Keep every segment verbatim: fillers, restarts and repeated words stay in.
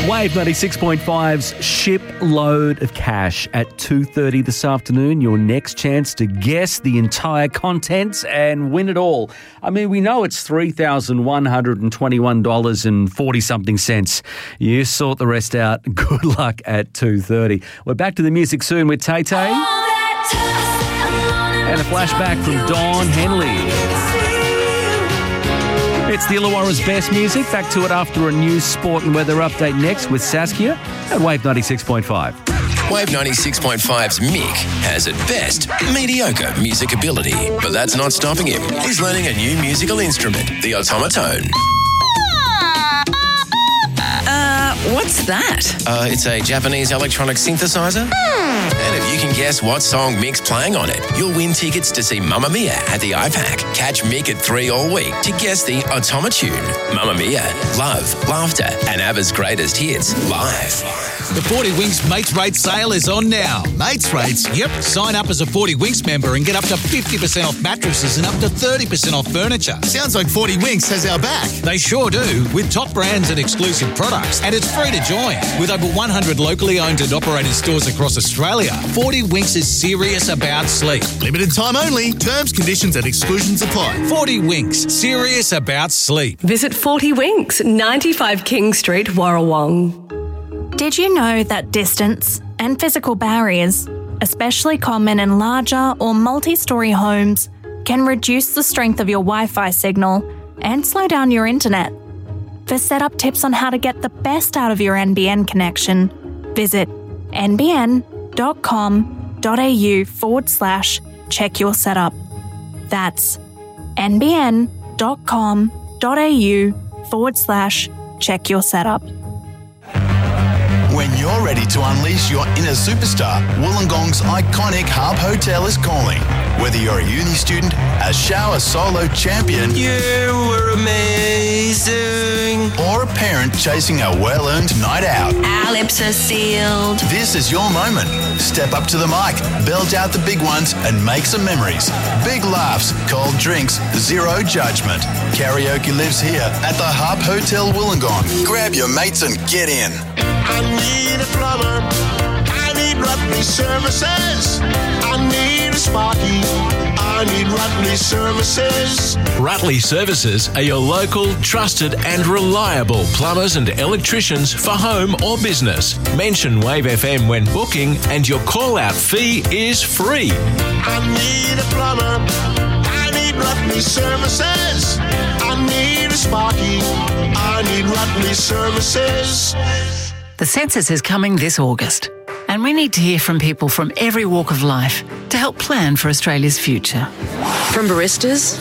Wave ninety-six point five's Shipload of Cash at two thirty this afternoon. Your next chance to guess the entire contents and win it all. I mean, we know it's three thousand one hundred twenty-one dollars and forty-something cents. You sort the rest out. Good luck at two thirty. We're back to the music soon with Tay Tay. And a flashback from Don Henley. It's the Illawarra's best music. Back to it after a news, sport and weather update next with Saskia at Wave ninety-six point five. Wave ninety-six point five's Mick has at best mediocre music ability, but that's not stopping him. He's learning a new musical instrument, the automaton. Uh, what's that? Uh, it's a Japanese electronic synthesizer. Mm. And if you can guess what song Mick's playing on it, you'll win tickets to see Mamma Mia at the I PAC. Catch Mick at three all week to guess the Automatune. Mamma Mia, love, laughter, and ABBA's greatest hits live. The forty Winks Mates Rates sale is on now. Mates Rates? Yep. Sign up as a forty Winks member and get up to fifty percent off mattresses and up to thirty percent off furniture. Sounds like forty Winks has our back. They sure do, with top brands and exclusive products. And it's free to join. With over one hundred locally owned and operated stores across Australia, forty Winks is serious about sleep. Limited time only. Terms, conditions and exclusions apply. forty Winks, serious about sleep. Visit forty Winks, ninety-five King Street, Warrawong. Did you know that distance and physical barriers, especially common in larger or multi-storey homes, can reduce the strength of your Wi-Fi signal and slow down your internet? For setup tips on how to get the best out of your N B N connection, visit nbn.com.au forward slash check your setup. That's nbn.com.au forward slash check your setup. When you're ready to unleash your inner superstar, Wollongong's iconic Harp Hotel is calling. Whether you're a uni student, a shower solo champion, you were amazing, or a parent chasing a well-earned night out, our lips are sealed. This is your moment. Step up to the mic, belt out the big ones, and make some memories. Big laughs, cold drinks, zero judgment. Karaoke lives here at the Harp Hotel Wollongong. Grab your mates and get in. I need a plumber. I need Rutley Services. I need a Sparky. I need Rutley Services. Rutley Services are your local, trusted and reliable plumbers and electricians for home or business. Mention Wave F M when booking and your call-out fee is free. I need a plumber. I need Rutley Services. I need a Sparky. I need Rutley Services. The census is coming this August, and we need to hear from people from every walk of life to help plan for Australia's future. From baristas,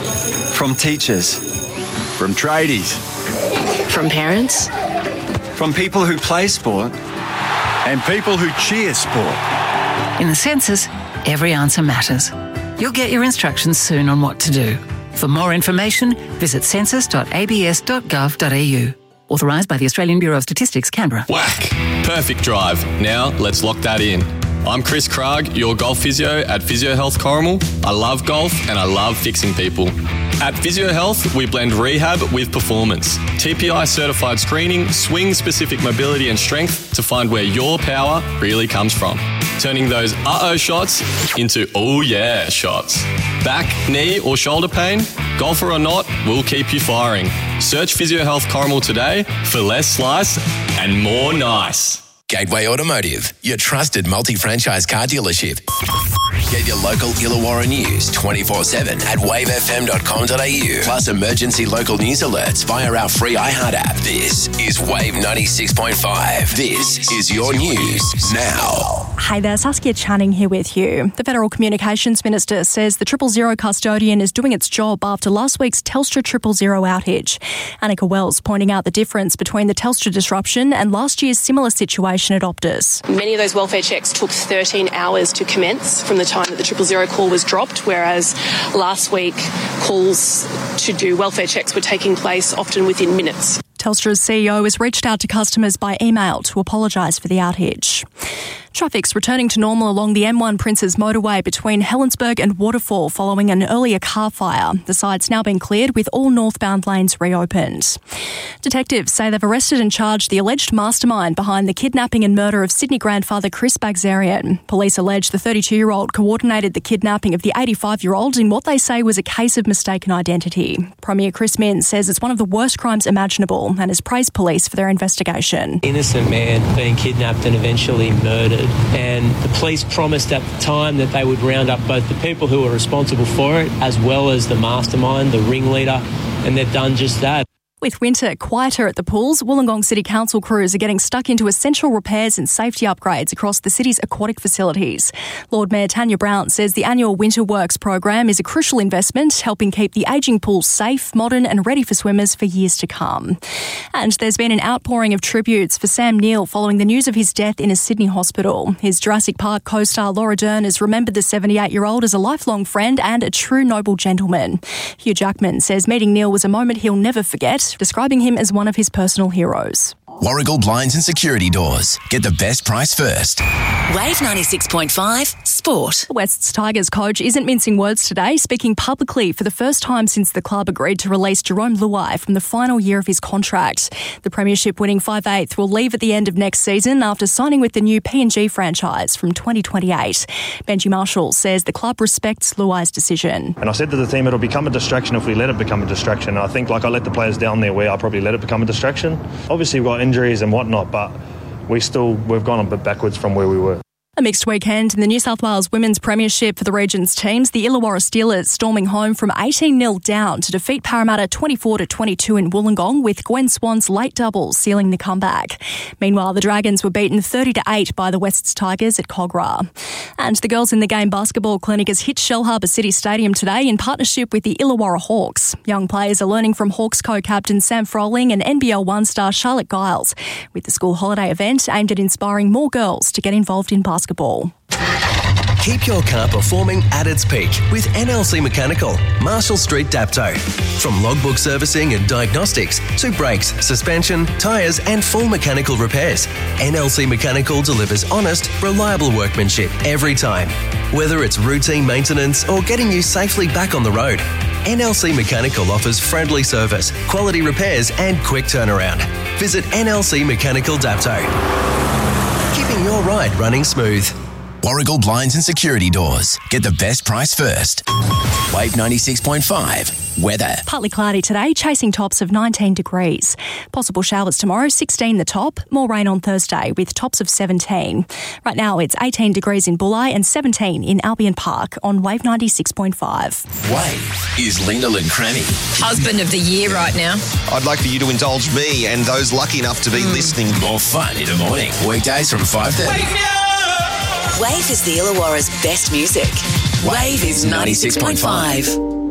from teachers, from tradies, from parents, from people who play sport, and people who cheer sport. In the census, every answer matters. You'll get your instructions soon on what to do. For more information, visit census dot a b s dot gov dot a u. Authorised by the Australian Bureau of Statistics, Canberra. Whack! Perfect drive. Now let's lock that in. I'm Chris Krug, your golf physio at Physio Health Corrimal. I love golf and I love fixing people. At Physio Health, we blend rehab with performance. T P I certified screening, swing-specific mobility and strength to find where your power really comes from. Turning those uh-oh shots into oh yeah shots. Back, knee or shoulder pain? Golfer or not, we'll keep you firing. Search Physio Health Corrimal today for less slice and more nice. Gateway Automotive, your trusted multi-franchise car dealership. Get your local Illawarra news twenty-four seven at wave f m dot com dot a u. Plus emergency local news alerts via our free iHeart app. This is Wave ninety-six point five. This is your news now. Hi there, Saskia Channing here with you. The Federal Communications Minister says the Triple Zero custodian is doing its job after last week's Telstra Triple Zero outage. Annika Wells pointing out the difference between the Telstra disruption and last year's similar situation at Optus. Many of those welfare checks took thirteen hours to commence from the time that the Triple Zero call was dropped, whereas last week calls to do welfare checks were taking place often within minutes. Telstra's C E O has reached out to customers by email to apologise for the outage. Traffic's returning to normal along the M one Princes motorway between Helensburgh and Waterfall following an earlier car fire. The site's now been cleared with all northbound lanes reopened. Detectives say they've arrested and charged the alleged mastermind behind the kidnapping and murder of Sydney grandfather Chris Bagzarian. Police allege the thirty-two-year-old coordinated the kidnapping of the eighty-five-year-old in what they say was a case of mistaken identity. Premier Chris Minns says it's one of the worst crimes imaginable and has praised police for their investigation. Innocent man being kidnapped and eventually murdered. And the police promised at the time that they would round up both the people who were responsible for it as well as the mastermind, the ringleader, and they've done just that. With winter quieter at the pools, Wollongong City Council crews are getting stuck into essential repairs and safety upgrades across the city's aquatic facilities. Lord Mayor Tanya Brown says the annual Winter Works program is a crucial investment, helping keep the ageing pools safe, modern and ready for swimmers for years to come. And there's been an outpouring of tributes for Sam Neill following the news of his death in a Sydney hospital. His Jurassic Park co-star Laura Dern has remembered the seventy-eight-year-old as a lifelong friend and a true noble gentleman. Hugh Jackman says meeting Neill was a moment he'll never forget, describing him as one of his personal heroes. Warragul Blinds and Security Doors. Get the best price first. Wave ninety-six point five Sport. The West's Tigers coach isn't mincing words today, speaking publicly for the first time since the club agreed to release Jerome Luai from the final year of his contract. The premiership-winning five eighth will leave at the end of next season after signing with the new P and G franchise from twenty twenty-eight. Benji Marshall says the club respects Luai's decision. And I said to the team, it'll become a distraction if we let it become a distraction. I think like I let the players down there where I probably let it become a distraction. Obviously we've got injuries and whatnot, but we still, we've gone a bit backwards from where we were. A mixed weekend in the New South Wales Women's Premiership for the region's teams. The Illawarra Steelers storming home from eighteen nil down to defeat Parramatta twenty-four to twenty-two in Wollongong, with Gwen Swan's late double sealing the comeback. Meanwhile, the Dragons were beaten thirty to eight by the West's Tigers at Cogra. And the Girls in the Game basketball clinic has hit Shellharbour City Stadium today in partnership with the Illawarra Hawks. Young players are learning from Hawks co-captain Sam Froling and N B L one star Charlotte Giles, with the school holiday event aimed at inspiring more girls to get involved in basketball. Basketball. Keep your car performing at its peak with N L C Mechanical, Marshall Street, Dapto. From logbook servicing and diagnostics to brakes, suspension, tyres and full mechanical repairs, N L C Mechanical delivers honest, reliable workmanship every time. Whether it's routine maintenance or getting you safely back on the road, N L C Mechanical offers friendly service, quality repairs and quick turnaround. Visit N L C Mechanical Dapto. Keeping your ride running smooth. Warragul Blinds and Security Doors. Get the best price first. Wave ninety-six point five. Weather. Partly cloudy today, chasing tops of nineteen degrees. Possible showers tomorrow, sixteen the top. More rain on Thursday with tops of seventeen. Right now it's eighteen degrees in Bulli and seventeen in Albion Park on Wave ninety-six point five. Wave is Lyndall and Cranny. Husband of the year right now. I'd like for you to indulge me and those lucky enough to be mm. listening. More fun in the morning. Weekdays from five thirty. Wave is the Illawarra's best music. Wave is ninety-six point five.